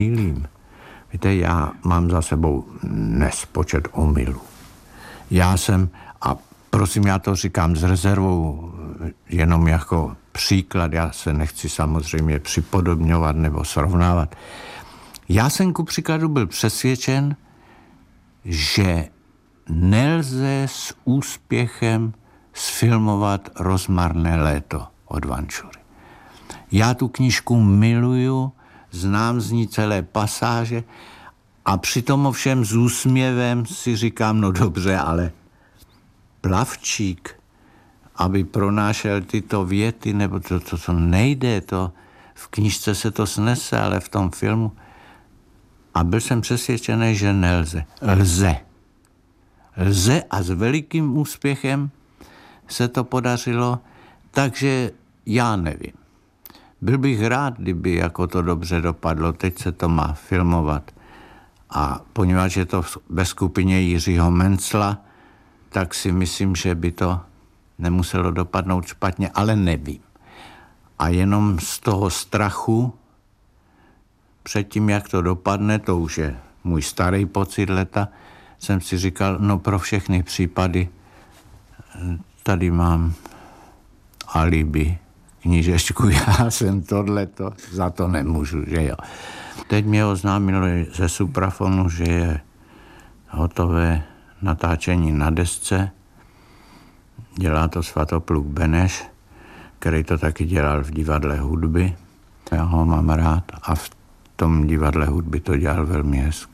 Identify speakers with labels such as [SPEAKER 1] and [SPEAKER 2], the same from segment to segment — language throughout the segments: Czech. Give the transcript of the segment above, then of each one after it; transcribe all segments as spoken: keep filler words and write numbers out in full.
[SPEAKER 1] mýlím. Víte, já mám za sebou nespočet omylů. Já jsem, a prosím, já to říkám s rezervou, jenom jako příklad, já se nechci samozřejmě připodobňovat nebo srovnávat. Já jsem ku příkladu byl přesvědčen, že nelze s úspěchem sfilmovat Rozmarné léto od Vančury. Já tu knížku miluju, znám z ní celé pasáže a přitom ovšem s úsměvem si říkám, no dobře, ale Plavčík, aby pronášel tyto věty, nebo to, to, to nejde, to v knížce se to snese, ale v tom filmu. A byl jsem přesvědčený, že nelze. Lze. Lze a s velikým úspěchem se to podařilo, takže já nevím. Byl bych rád, kdyby jako to dobře dopadlo, teď se to má filmovat. A poněvadž je to ve skupině Jiřího Mencla, tak si myslím, že by to nemuselo dopadnout špatně, ale nevím. A jenom z toho strachu před tím, jak to dopadne, to už je můj starý pocit leta, jsem si říkal, no pro všechny případy tady mám alibi, knížečku, já jsem tohleto, za to nemůžu, že jo. Teď mě oznámili ze Suprafonu, že je hotové natáčení na desce. Dělá to Svatopluk Beneš, který to taky dělal v divadle hudby. Já ho mám rád a v tom divadle hudby to dělal velmi hezky.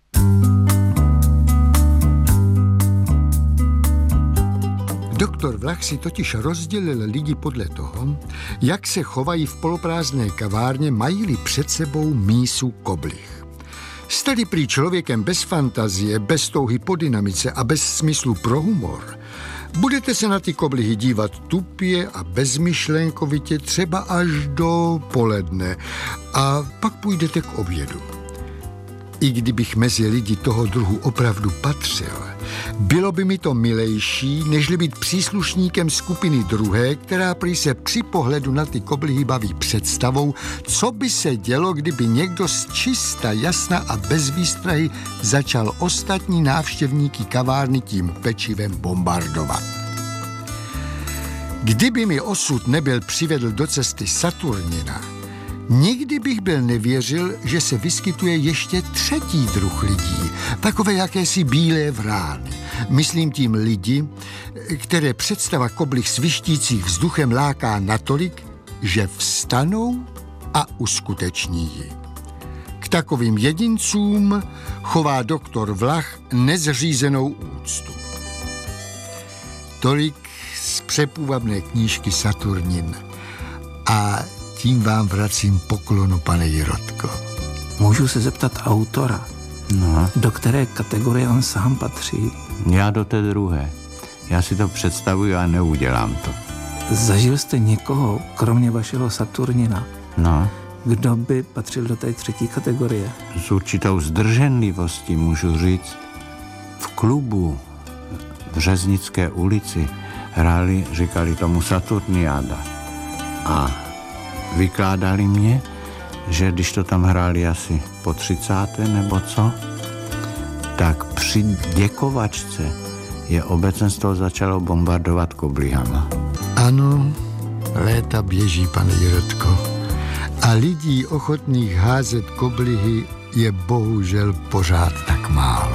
[SPEAKER 2] Doktor Vlach si totiž rozdělil lidi podle toho, jak se chovají v poloprázdné kavárně, mají-li před sebou mísu koblih. Jste-li prý člověkem bez fantazie, bez touhy po dynamice a bez smyslu pro humor, budete se na ty koblihy dívat tupě a bezmyšlenkovitě třeba až do poledne a pak půjdete k obědu. I kdybych mezi lidi toho druhu opravdu patřil, bylo by mi to milejší, nežli být příslušníkem skupiny druhé, která prý se při pohledu na ty koblihy baví představou, co by se dělo, kdyby někdo z čista, jasna a bez výstrahy začal ostatní návštěvníky kavárny tím pečivem bombardovat. Kdyby mi osud nebyl přivedl do cesty Saturnina, nikdy bych byl nevěřil, že se vyskytuje ještě třetí druh lidí, takové jakési bílé vrány. Myslím tím lidi, které představa koblih svištících vzduchem láká natolik, že vstanou a uskuteční ji. K takovým jedincům chová doktor Vlach nezřízenou úctu. Tolik z přepůvabné knížky Saturnin. A tím vám vracím poklonu, pane Jirotko.
[SPEAKER 3] Můžu se zeptat autora,
[SPEAKER 1] No.
[SPEAKER 3] do které kategorie on sám patří?
[SPEAKER 1] Já do té druhé. Já si to představuji a neudělám to.
[SPEAKER 3] Zažil jste někoho, kromě vašeho Saturnina,
[SPEAKER 1] No.
[SPEAKER 3] kdo by patřil do té třetí kategorie?
[SPEAKER 1] S určitou zdrženlivostí můžu říct, v klubu v Řeznické ulici hráli, říkali tomu Saturniáda. A vykládali mě, že když to tam hráli asi po třicáté nebo co, tak při děkovačce je obecenstvo začalo bombardovat koblihama.
[SPEAKER 2] Ano, léta běží, pane Jirotko. A lidí ochotných házet koblihy je bohužel pořád tak málo.